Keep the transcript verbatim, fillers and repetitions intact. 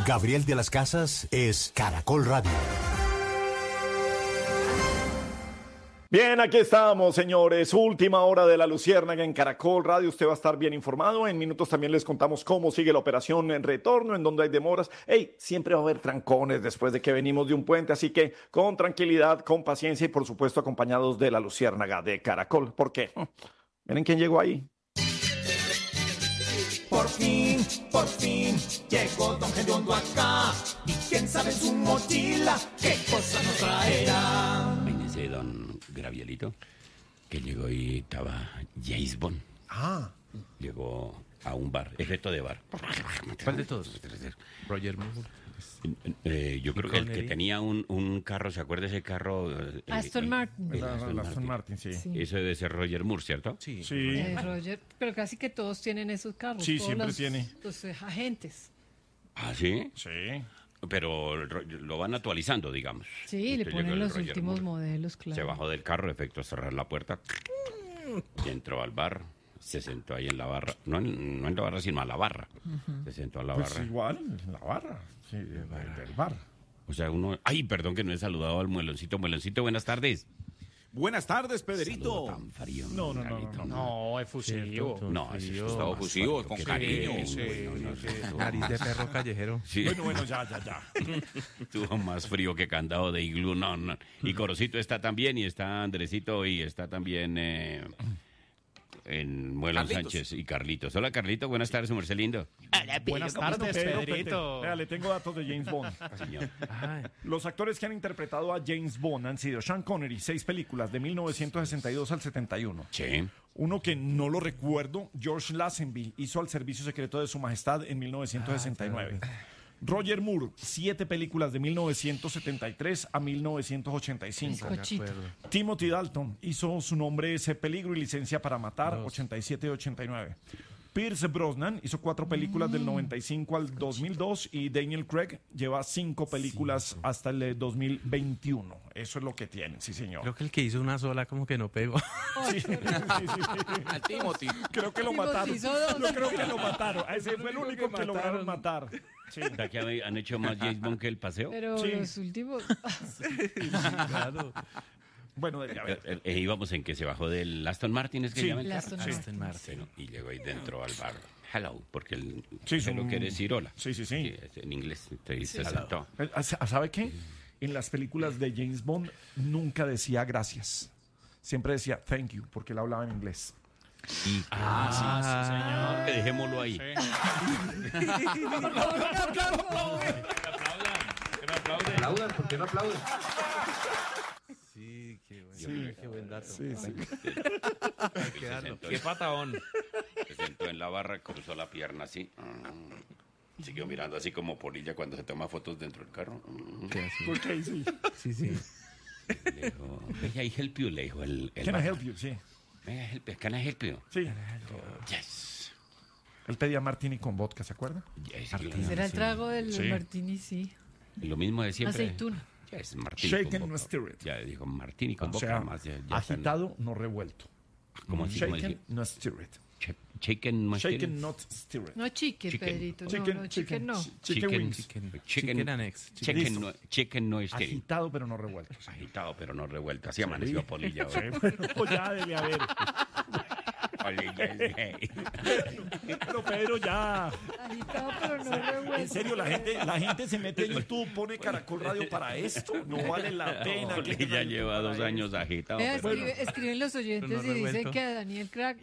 Gabriel de las Casas es Caracol Radio. Bien, aquí estamos, señores. Última hora de la Luciérnaga en Caracol Radio. Usted va a estar bien informado. En minutos también les contamos cómo sigue la operación en retorno, en donde hay demoras. Ey, siempre va a haber trancones después de que venimos de un puente, así que con tranquilidad, con paciencia y por supuesto acompañados de la Luciérnaga de Caracol. ¿Por qué? Miren quién llegó ahí. Por fin, por fin, llegó Don Gediondo acá. Y quién sabe en su mochila qué cosa nos traerá. Imagínese, don Gravielito, que llegó y estaba James Bond. Ah. Llegó a un bar, efecto de bar. ¿Cuál de todos? Roger Moore. Eh, yo creo que el que tenía un, un carro, ¿se acuerda ese carro? Eh, Aston el, Martin. El, el Aston, Aston Martin, sí. sí. Eso debe ser Roger Moore, ¿cierto? Sí. sí. Eh, Roger, pero casi que todos tienen esos carros. Sí, todos siempre los, tiene. Los eh, agentes. ¿Ah, sí? Sí. Pero lo van actualizando, digamos. Sí, Usted le llegó ponen el los Roger últimos Moore, modelos, claro. Se bajó del carro, efecto cerrar la puerta, y entró al bar, se sentó ahí en la barra, no en, no en la barra, sino a la barra. Uh-huh. Se sentó a la pues barra. Igual, en la barra, sí, del, del bar. O sea, uno... Ay, perdón que no he saludado al mueloncito. Mueloncito, buenas tardes. Buenas tardes, Pedrito. Tan frío, no, no, no, no, no, es fusivo. No, es Estado fusivo, con cariño. Sí, sí, nariz de perro callejero. Sí. Bueno, bueno, ya, ya, ya. Tuvo más frío que candado de iglú. No, no. Y Corocito está también, y está Andresito, y está también eh, en Muelón Sánchez y Carlitos. Hola, Carlito, buenas tardes, su merced lindo. Hola, buenas tardes, Pedro, Pedrito. Vea, le tengo datos de James Bond. Señor. Los actores que han interpretado a James Bond han sido Sean Connery, seis películas de mil novecientos sesenta y dos al setenta y uno. Sí. Uno que no lo recuerdo, George Lazenby, hizo Al Servicio Secreto de Su Majestad en mil novecientos sesenta y nueve. Ah, Roger Moore, siete películas de mil novecientos setenta y tres a mil novecientos ochenta y cinco. Timothy Dalton hizo Su nombre es Peligro y Licencia para Matar, Dos. ochenta y siete y ochenta y nueve. Pierce Brosnan hizo cuatro películas mm. del noventa y cinco al dos mil dos y Daniel Craig lleva cinco películas cinco. hasta el dos mil veintiuno. Eso es lo que tienen, sí señor. Creo que el que hizo una sola como que no pegó. Sí, sí, sí. A Timothy. Creo que lo Timothy mataron. hizo Yo creo que lo mataron. Ese fue el único que, que lograron matar. Sí. ¿Será que han hecho más James Bond que El Paseo? Pero sí. los últimos... sí, claro. Bueno, a ver. Eh, eh, íbamos en que se bajó del Aston Martin, ¿es que sí. llama el Aston carro? Martin. Bueno, y llegó ahí dentro al bar. Hello, porque el sí, se lo un... quiere decir hola. Sí, sí, sí. sí en inglés te dice sí. sentó. ¿Sabe qué? En las películas de James Bond nunca decía gracias. Siempre decía thank you, porque él hablaba en inglés. Y, ah, ah, sí, señor. Que dejémoslo ahí. Sí. Por favor, un aplauso. Que me aplauden. Aplaudan, ¿por qué no aplauden? Sí, qué buen, sí. Qué buen dato. Sí, sí. Qué patadón. Se sentó en la barra, cruzó la pierna así. Siguió mirando así como polilla cuando se toma fotos dentro del carro. ¿Qué así? ¿Por qué? Sí. Sí, sí. Le dijo, may I help you? Le dijo el, el Can I barra. help you? Sí. May I help you? Can I help you? Sí. Yes. Él pedía martini con vodka, ¿se acuerda? Yes, Ese era el trago del Sí. martini, sí. Lo mismo de siempre. Aceituna. Yes, martini Shaken, con no vodka. stirred. Ya dijo martini con O boca sea, más. Ya, ya agitado, no revuelto. están- ¿Cómo así? ¿Cómo Shaken, decía? no stirred. Ch- Shaken, no Shaken, stirred. not stirred. No chicken, Chicken. Pedrito. No, Chicken, no, chicken, chicken, no. chicken Chicken, wings. Chicken, Chicken- chicken and eggs. Chicken Listo. no, chicken no stirred. Agitado, pero no revuelto. Agitado, pero no revuelto. Así amaneció Polilla. Sí, hoy. bueno, ya debe haber. Polilla es gay. Pero Pedro, ya. Agitado, pero no revuelto. En serio, la gente, la gente se mete en YouTube, pone Caracol Radio para esto. No vale la pena. que Polilla tenga lleva YouTube dos para años esto. agitado. Vea, pero- escribe- escriben los oyentes Pero no y dicen revuelto. que a Daniel Craig